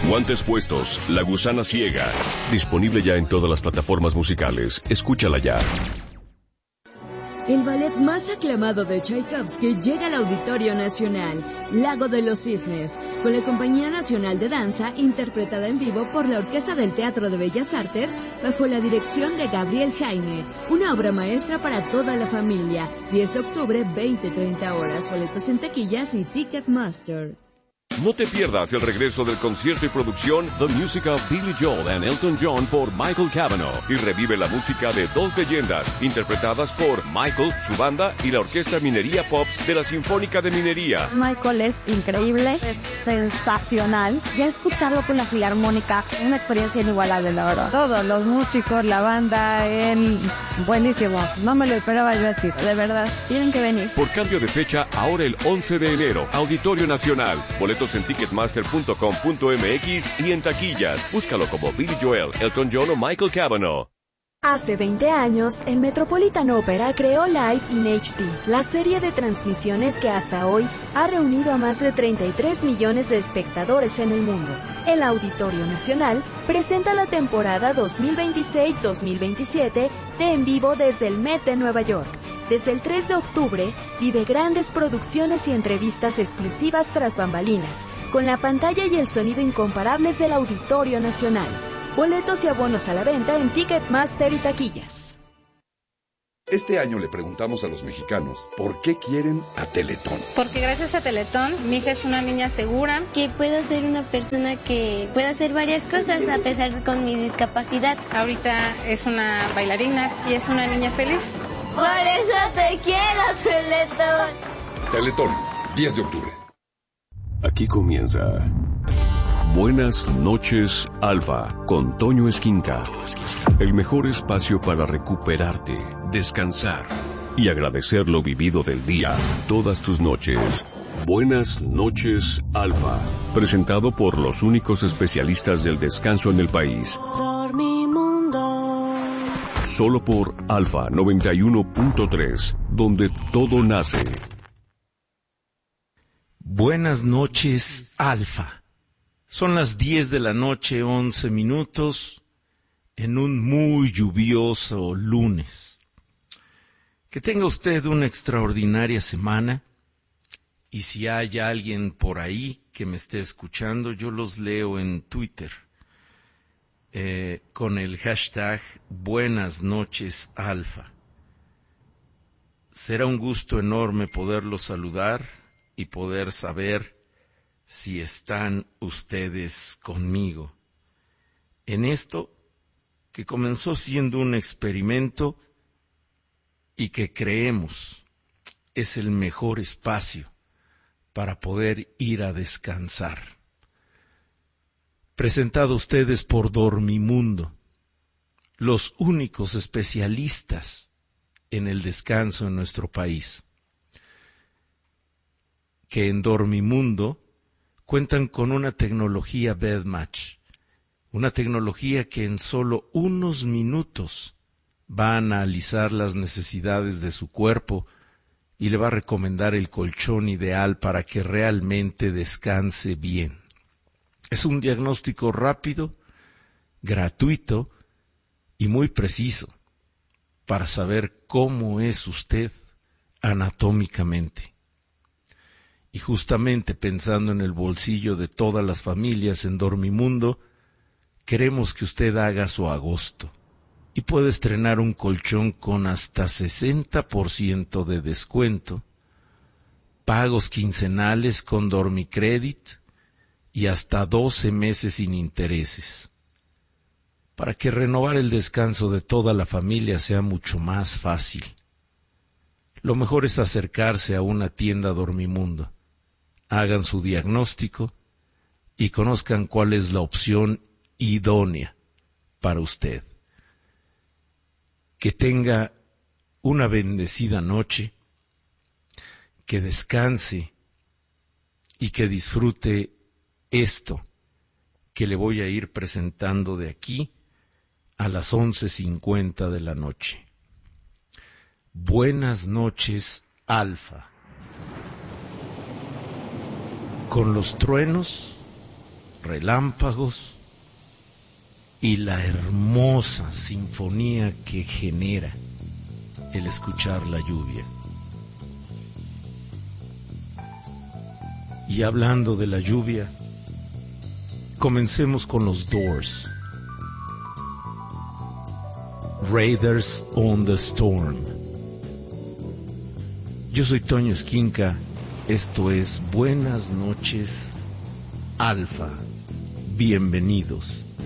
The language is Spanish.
Guantes puestos, La gusana ciega. Disponible ya en todas las plataformas musicales. Escúchala ya. El ballet más aclamado de Tchaikovsky llega al Auditorio Nacional, Lago de los Cisnes, con la Compañía Nacional de Danza, interpretada en vivo por la Orquesta del Teatro de Bellas Artes, bajo la dirección de Gabriel Jaime. Una obra maestra para toda la familia. 10 de octubre, 20-30 horas. Boletos en taquillas y Ticketmaster. No te pierdas el regreso del concierto y producción The Music of Billy Joel and Elton John por Michael Cavanaugh y revive la música de dos leyendas interpretadas por Michael, su banda y la Orquesta Minería Pops de la Sinfónica de Minería. Michael es increíble, es sensacional. Ya escucharlo con la Filarmónica, una experiencia inigualable, la verdad. Todos los músicos, la banda, él, buenísimo. No me lo esperaba yo así, de verdad. Tienen que venir. Por cambio de fecha, ahora el 11 de enero, Auditorio Nacional. Boletos en ticketmaster.com.mx y en taquillas. Búscalo como Billy Joel, Elton John o Michael Cavanaugh. Hace 20 años, el Metropolitan Opera creó Live in HD, la serie de transmisiones que hasta hoy ha reunido a más de 33 millones de espectadores en el mundo. El Auditorio Nacional presenta la temporada 2026-2027 de En Vivo desde el Met de Nueva York. Desde el 3 de octubre, vive grandes producciones y entrevistas exclusivas tras bambalinas, con la pantalla y el sonido incomparables del Auditorio Nacional. Boletos y abonos a la venta en Ticketmaster y taquillas. Este año le preguntamos a los mexicanos por qué quieren a Teletón. Porque gracias a Teletón, mi hija es una niña segura. Que puedo ser una persona que pueda hacer varias cosas a pesar con mi discapacidad. Ahorita es una bailarina y es una niña feliz. Por eso te quiero, Teletón. Teletón, 10 de octubre. Aquí comienza Buenas noches, Alfa, con Toño Esquinca. El mejor espacio para recuperarte, descansar y agradecer lo vivido del día, todas tus noches. Buenas noches, Alfa. Presentado por los únicos especialistas del descanso en el país. Solo por Alfa 91.3, donde todo nace. Buenas noches, Alfa. Son las 10 de la noche, 11 minutos, en un muy lluvioso lunes. Que tenga usted una extraordinaria semana, y si hay alguien por ahí que me esté escuchando, yo los leo en Twitter, con el hashtag Buenas noches, Alfa. Será un gusto enorme poderlos saludar y poder saber si están ustedes conmigo en esto que comenzó siendo un experimento y que creemos es el mejor espacio para poder ir a descansar. Presentado a ustedes por Dormimundo, los únicos especialistas en el descanso en nuestro país, que en Dormimundo cuentan con una tecnología BedMatch, una tecnología que en solo unos minutos va a analizar las necesidades de su cuerpo y le va a recomendar el colchón ideal para que realmente descanse bien. Es un diagnóstico rápido, gratuito y muy preciso para saber cómo es usted anatómicamente. Y justamente pensando en el bolsillo de todas las familias en Dormimundo, queremos que usted haga su agosto y puede estrenar un colchón con hasta 60% de descuento, pagos quincenales con Dormicredit y hasta 12 meses sin intereses, para que renovar el descanso de toda la familia sea mucho más fácil. Lo mejor es acercarse a una tienda Dormimundo. Hagan su diagnóstico y conozcan cuál es la opción idónea para usted. Que tenga una bendecida noche, que descanse y que disfrute esto que le voy a ir presentando de aquí a las 11:50 de la noche. Buenas noches, Alfa. Con los truenos relámpagos y la hermosa sinfonía que genera el escuchar la lluvia. Y hablando de la lluvia, comencemos con los Doors. Raiders on the Storm. Yo soy Toño Esquinca, esto es Buenas noches, Alfa. Bienvenidos.